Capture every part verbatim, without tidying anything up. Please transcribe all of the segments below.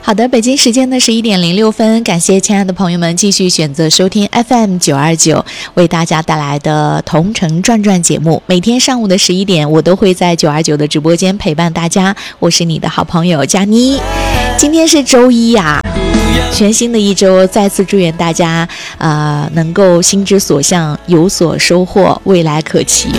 好的，北京时间的十一点零六分，感谢亲爱的朋友们继续选择收听 F M 九二九为大家带来的同城转转节目。每天上午的十一点，我都会在九二九的直播间陪伴大家，我是你的好朋友佳妮。今天是周一呀、啊，全新的一周，再次祝愿大家呃能够心之所向，有所收获，未来可期。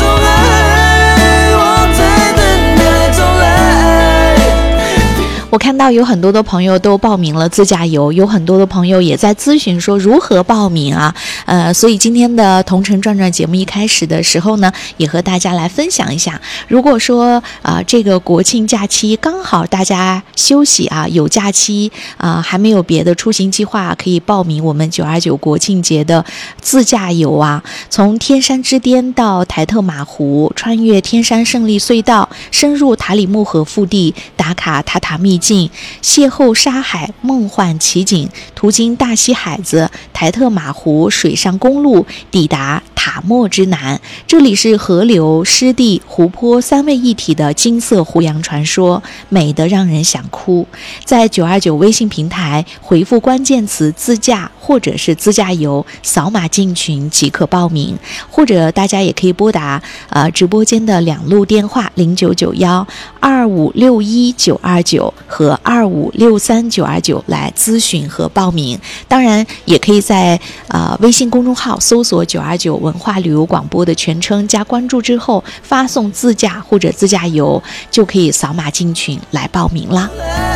我看到有很多的朋友都报名了自驾游，有很多的朋友也在咨询说如何报名啊，呃，所以今天的同城转转节目一开始的时候呢，也和大家来分享一下，如果说啊、呃、这个国庆假期刚好大家休息啊，有假期啊、呃，还没有别的出行计划，可以报名我们九二九国庆节的自驾游啊，从天山之巅到台特马湖，穿越天山胜利隧道，深入塔里木河腹地，打卡塔塔秘境，邂逅沙海梦幻奇景，途经大西海子、台特马湖水上公路，抵达塔莫之南。这里是河流、湿地、湖泊三位一体的金色湖洋传说，美得让人想哭。在九二九微信平台回复关键词自驾或者是自驾游，扫码进群即可报名，或者大家也可以拨打呃直播间的两路电话零九九幺二五六一九二九和二五六三九二九来咨询和报名。当然也可以在呃微信公众号搜索九二九文化旅游广播的全称，加关注之后发送自驾或者自驾游，就可以扫码进群来报名啦。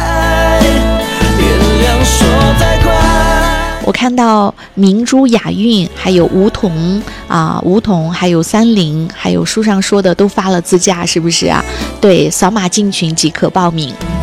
我看到明珠、雅韵，还有梧桐啊，梧桐，还有三菱，还有书上说的都发了自驾，是不是啊？对，扫码进群即可报名。